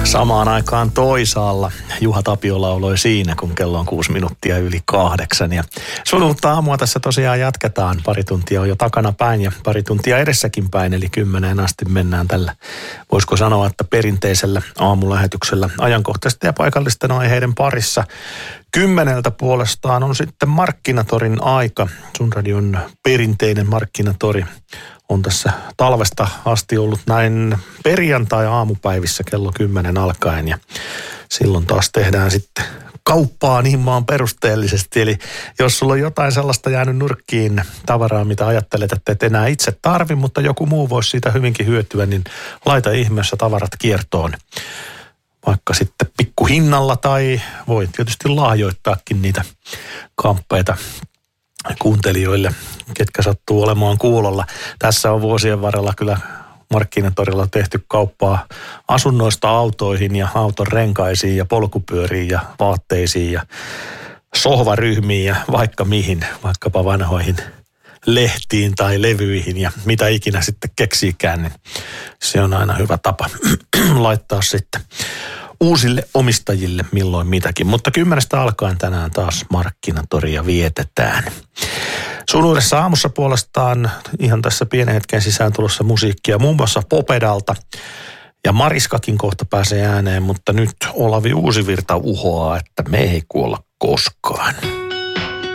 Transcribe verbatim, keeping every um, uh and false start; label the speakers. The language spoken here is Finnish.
Speaker 1: Samaan aikaan toisaalla Juha Tapio lauloi siinä, kun kello on kuusi minuuttia yli kahdeksan. Ja sunnuntai aamua tässä tosiaan jatketaan. Pari tuntia on jo takana päin ja pari tuntia edessäkin päin, eli kymmeneen asti mennään tällä, voisiko sanoa, että perinteisellä aamulähetyksellä ajankohtaisten ja paikallisten aiheiden parissa. Kymmeneltä puolestaan on sitten Markkinatorin aika. Sun radion perinteinen Markkinatori on tässä talvesta asti ollut näin perjantai-aamupäivissä kello kymmenen alkaen ja silloin taas tehdään sitten kauppaa niin maan perusteellisesti. Eli jos sulla on jotain sellaista jäänyt nurkkiin tavaraa, mitä ajattelet, että et enää itse tarvi, mutta joku muu voisi siitä hyvinkin hyötyä, niin laita ihmeessä tavarat kiertoon. Vaikka sitten pikkuhinnalla tai voi tietysti lahjoittaakin niitä kamppeita kuuntelijoille, ketkä sattuu olemaan kuulolla. Tässä on vuosien varrella kyllä Markkinatorilla tehty kauppaa asunnoista autoihin ja auton renkaisiin ja polkupyöriin ja vaatteisiin ja sohvaryhmiin ja vaikka mihin, vaikkapa vanhoihin lehtiin tai levyihin ja mitä ikinä sitten keksiikään, niin se on aina hyvä tapa laittaa sitten uusille omistajille milloin mitäkin. Mutta kymmenestä alkaen tänään taas Markkinatoria vietetään. Sunuudessa aamussa puolestaan ihan tässä pienen hetken sisään tulossa musiikkia muun muassa Popedalta. Ja Mariskakin kohta pääsee ääneen, mutta nyt Olavi Uusivirta uhoaa, että me ei kuolla koskaan.